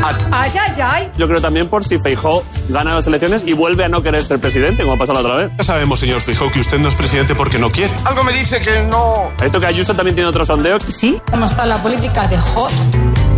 Ay, ay, ay. Yo creo también por si Feijóo gana las elecciones y vuelve a no querer ser presidente, como ha pasado la otra vez. Ya sabemos, señor Feijóo, que usted no es presidente porque no quiere. Algo me dice que no. Esto que Ayuso también tiene otro sondeo. ¿Sí? ¿Cómo está la política de hot?